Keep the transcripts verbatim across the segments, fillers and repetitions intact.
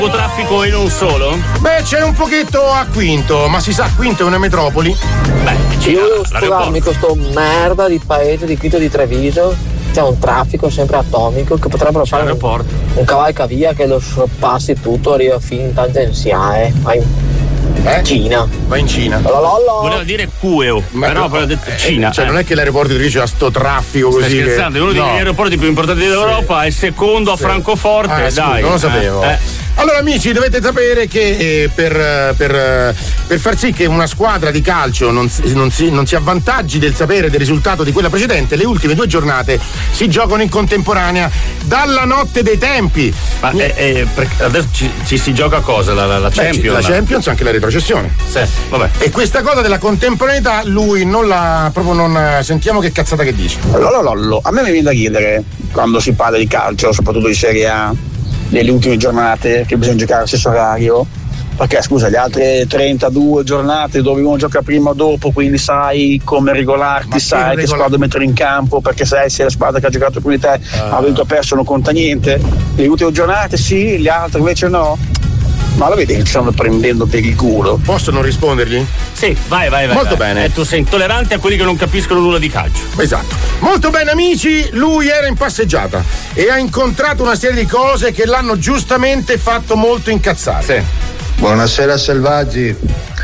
traffico e non solo? Beh, c'è un pochetto a Quinto, ma si sa, Quinto è una metropoli. Beh, io devo scusarmi questo merda di paese di Quinto di Treviso. C'è un traffico sempre atomico che potrebbero c'è fare un, un cavalcavia che lo sorpassi tutto, arriva fin in tangenziale. Vai in eh? Cina. Vai in Cina. Lalalala. Volevo dire Cueo, ma però poi ho detto eh, Cina. Cioè, eh. non è che l'aeroporto di Treviso ha sto traffico così. Stai scherzando, è uno che... degli no. aeroporti più importanti d'Europa, sì. È secondo a sì. Francoforte, ah, scusa, dai. Non lo sapevo. Eh, eh. Allora amici, dovete sapere che eh, per, per, per far sì che una squadra di calcio non si, non, si, non si avvantaggi del sapere del risultato di quella precedente, le ultime due giornate si giocano in contemporanea dalla notte dei tempi. Ma eh, eh, adesso ci, ci si gioca cosa? La, la, la Champions? Beh, la Champions, anche la retrocessione. Sì, vabbè. E questa cosa della contemporaneità lui non la proprio non sentiamo che cazzata che dice. Lollo, lollo. A me mi viene da chiedere, quando si parla di calcio, soprattutto di Serie A, nelle ultime giornate che bisogna giocare allo stesso orario, perché scusa, le altre trentadue giornate dove uno gioca prima o dopo, quindi sai come regolarti, Ma sai che regola... squadra mettere in campo, perché sai se la squadra che ha giocato prima di te uh. ha vinto o perso non conta niente. Le ultime giornate sì, le altre invece no. Ma lo vedi che ci stanno prendendo per il culo? Posso non rispondergli? Sì, vai, vai, vai. Molto vai. bene. Eh, tu sei intollerante a quelli che non capiscono nulla di calcio. Esatto. Molto bene amici, lui era in passeggiata e ha incontrato una serie di cose che l'hanno giustamente fatto molto incazzare. Sì. Buonasera selvaggi.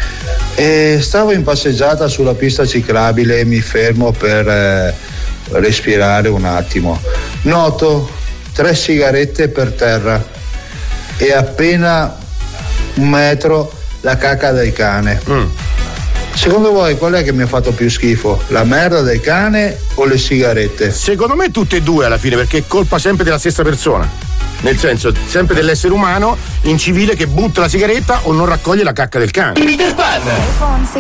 E stavo in passeggiata sulla pista ciclabile e mi fermo per eh, respirare un attimo. Noto tre sigarette per terra e appena un metro la cacca del cane. Mm. Secondo voi qual è che mi ha fatto più schifo? La merda del cane o le sigarette? Secondo me tutte e due alla fine, perché è colpa sempre della stessa persona. Nel senso, sempre dell'essere umano incivile che butta la sigaretta o non raccoglie la cacca del cane. Peter Pan.